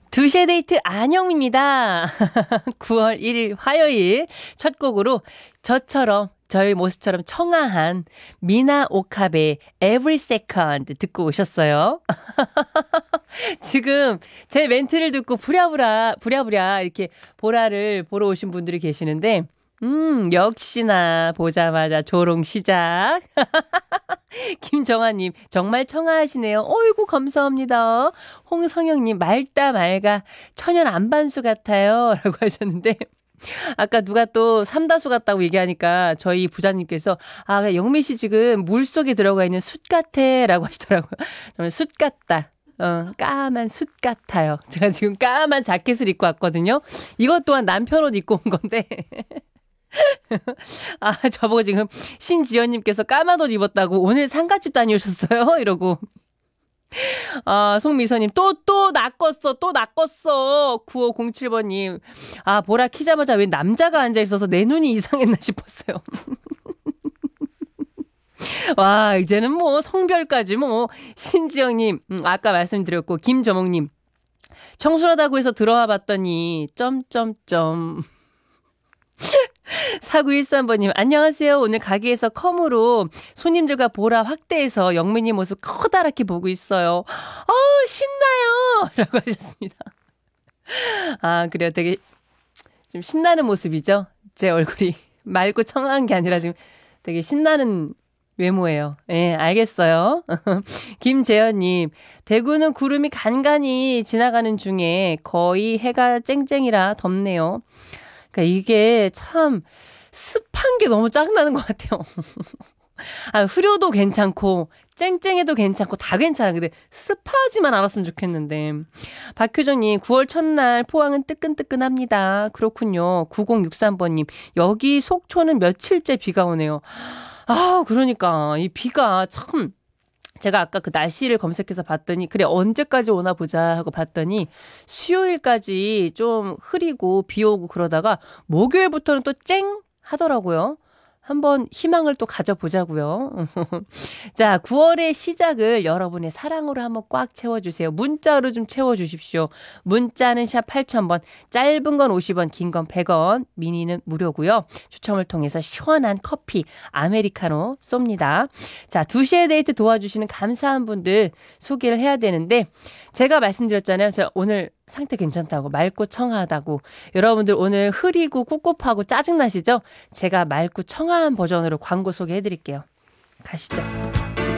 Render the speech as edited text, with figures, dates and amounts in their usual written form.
2시의 데이트 안영입니다. 9월 1일 화요일 첫 곡으로 저처럼 저의 모습처럼 청아한 미나 오카베의 Every Second 듣고 오셨어요. 지금 제 멘트를 듣고 부랴부랴 이렇게 보라를 보러 오신 분들이 계시는데 역시나 보자마자 조롱 시작. 김정아님, 정말 청아하시네요. 어이구, 감사합니다. 홍성영님, 맑다, 맑아. 천연 안반수 같아요. 라고 하셨는데, 아까 누가 또 삼다수 같다고 얘기하니까 저희 부자님께서, 아, 영미 씨 지금 물 속에 들어가 있는 숯 같아. 라고 하시더라고요. 정말 숯 같다. 까만 숯 같아요. 제가 지금 까만 자켓을 입고 왔거든요. 이것 또한 남편 옷 입고 온 건데. 아, 저보고 지금 신지연님께서 까만 옷 입었다고 오늘 상가집 다녀오셨어요? 이러고. 아, 송미선님, 또 낚았어. 9507번님. 아, 보라 키자마자 왜 남자가 앉아있어서 내 눈이 이상했나 싶었어요. 와, 이제는 뭐 성별까지 뭐. 신지영님, 아까 말씀드렸고, 김저몽님. 청순하다고 해서 들어와 봤더니, 점점점. 4913번님, 안녕하세요. 오늘 가게에서 컴으로 손님들과 보라 확대해서 영민이 모습 커다랗게 보고 있어요. 신나요! 라고 하셨습니다. 아, 그래요. 되게 좀 신나는 모습이죠? 제 얼굴이 맑고 청아한 게 아니라 지금 되게 신나는 외모예요. 예, 알겠어요. 김재현님, 대구는 구름이 간간히 지나가는 중에 거의 해가 쨍쨍이라 덥네요. 그러니까 이게 참 습한 게 너무 짜증나는 것 같아요. 아, 흐려도 괜찮고 쨍쨍해도 괜찮고 다 괜찮아. 근데 습하지만 않았으면 좋겠는데. 박효정님, 9월 첫날 포항은 뜨끈뜨끈합니다. 그렇군요. 9063번님, 여기 속초는 며칠째 비가 오네요. 아, 그러니까 이 비가 참, 제가 아까 그 날씨를 검색해서 봤더니 그래 언제까지 오나 보자 하고 봤더니 수요일까지 좀 흐리고 비 오고 그러다가 목요일부터는 또 쨍 하더라고요. 한번 희망을 또 가져보자고요. 자, 9월의 시작을 여러분의 사랑으로 한번 꽉 채워주세요. 문자로 좀 채워주십시오. 문자는 샵 8000번, 짧은 건 50원, 긴 건 100원, 미니는 무료고요. 추첨을 통해서 시원한 커피, 아메리카노 쏩니다. 자, 2시의 데이트 도와주시는 감사한 분들 소개를 해야 되는데 제가 말씀드렸잖아요. 제가 오늘 상태 괜찮다고, 맑고 청아하다고. 여러분들 오늘 흐리고 꿉꿉하고 짜증나시죠? 제가 맑고 청아한 버전으로 광고 소개해드릴게요. 가시죠.